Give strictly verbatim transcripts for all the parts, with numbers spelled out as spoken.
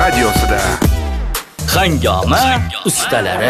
radiosida Hangoma ustalari.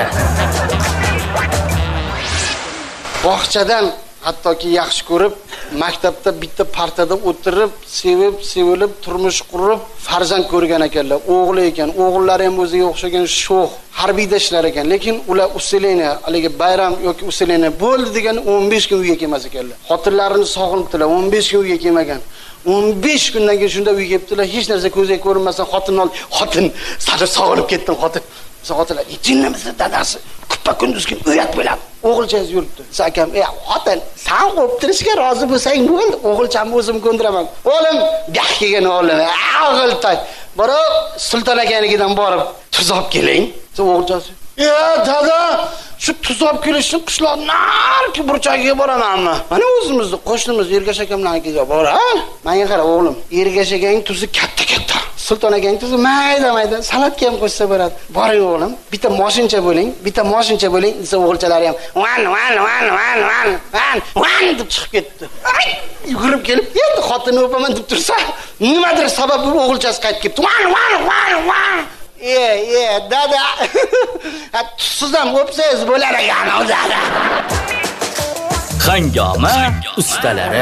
Bog'chadan hattoki yaxshi ko'rib, maktabda bitta partada o'tirib, sevib, sevilib, turmush qurib, farzand ko'rgan ekanlar. O'g'li ekan, o'g'illari ham o'ziga o'xshagan sho'x, harbiyda ishlar ekan. Lekin ular usileni, haligi bayram yoki usileni bo'ldi degan o'n besh kun uyga kelmas ekanlar. Xotinlarini sog'inibdilar, o'n besh kun uyga kelmagan. o'n besh kundan keyin shunda uyga kelibdilar, hech narsa ko'zga ko'rinmasa xotin ol, xotin, sari sog'inib ketdim xotin. Xotinlar, "Jinnimisiz dadasi? Kuppa kunduzki uyat bo'ladi." O'g'ilchangiz yuribdi. Sakam, "Ey, xotin, sen o'ptirishga rozi bo'lsang bo'ldi, o'g'ilchamni o'zim ko'ndiraman." O'g'lim, "Yo'q kelgan o'g'lim, o'g'il toy. Borib, sulton akanikidan borib, tuz olib keling." O'g'ilchasi, "E, dada, shu tuz olib kelishni qishloq narki burchagiga boramanmi? Mana o'zimizni qo'shnimiz Ergash akamlarnikiga bor, ha? Menga qara o'g'lim, Ergash akaning tuzi katta-katta. Sulton akaning tuzi mayda-mayda, salatga ham qo'shsa bo'ladi. Boring o'g'lim, bitta moshincha bo'ling, bitta moshincha bo'ling." desa o'g'ilchalari ham "Van, van, van, van, van, van, van" deb chiqib ketdi. Ay, yugurib kelib, endi xotinni o'paman deb tursa, nimadir sabab bo'lib o'g'ilchasi qaytib kelibdi. "Van, van, van, van." E, e, dada. Siz ham o'psangiz bo'lar ekan, dada. Hangoma ustalari.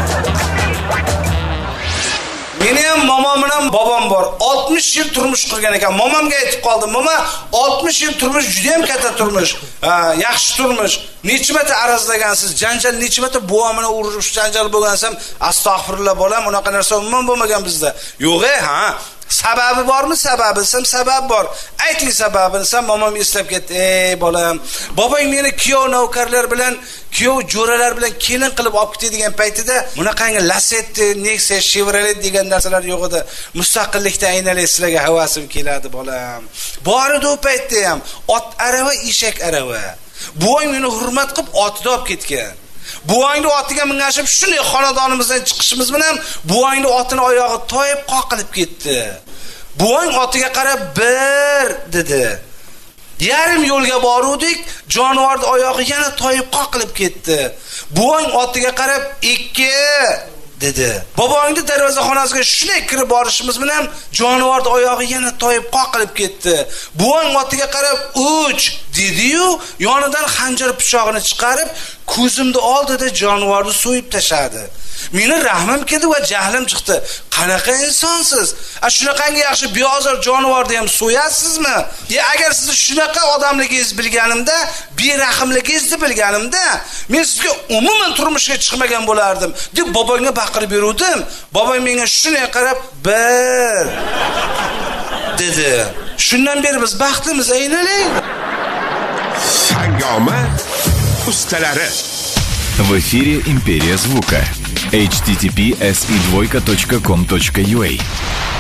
Meni ham momom bilan bobom bor. oltmish yil turmush qurgan ekan. Momomga aytib qoldim, "Mama, oltmish yil turmush juda ham katta turmush. Ha, yaxshi turmush. Necha marta arazlagansiz? Janjal necha marta buvam bilan urush janjal bo'lgansam, astag'firullah bolam, unaqa narsa umuman bo'lmagan bizda." "Yo'q-e, ha. Sababi bormi? Sababi, sam sabab bor. Ayting sababini." Sam momom eslab ketdi. "Ey bolam, bobong meni kuyov navkarlar bilan, kuyov jo'ralar bilan kelin qilib olib ketadigan paytida bunaqangi Lacetti, Nexia, Chevrolet degan narsalar yo'q edi. Mustaqillikda aynalay sizlarga havasim keladi bolam. Bor edi u paytda ham ot arava, eshak arava. Buvang meni hurmat qilib otida olib ketgan. Buvangni otiga mingashib shunday xonadonimizdan chiqishimiz bilan buvangni otini oyog'i toyib qoqilib ketdi. Buvang otiga qarab bir dedi. Yarim yo'lga boruvdik, jonivorning oyog'i yana toyib qoqilib ketdi. Buvang otiga qarab ikki dedi. Bobongni darvozaxonasiga shunday kirib borishimiz bilan jonivorning oyog'i yana toyib qoqilib ketdi. Buvang otiga qarab uch dedi-yu, yonidan xanjar pichog'ini chiqarib, ko'zimni oldida jonivorni so'yib tashladi. Meni rahmim keldi va jahlim chiqdi. Qanaqa insonsiz? A shunaqangi yaxshi beozor jonivorni ham so'yasizmi? Ya agar sizni shunaqa odamligingizni bilganimda, berahmligingizni bilganimda, men sizga umuman turmushga chiqmagan bo'lardim, deb bobongga baqirib beruvdim. Bobong menga shunday qarab, bir dedi. Shundan beri biz baxtlimiz aynalaydi. Hangoma ustalari. В эфире Империя звука. эйч ти ти пи эс и двойка точка ком точка ю а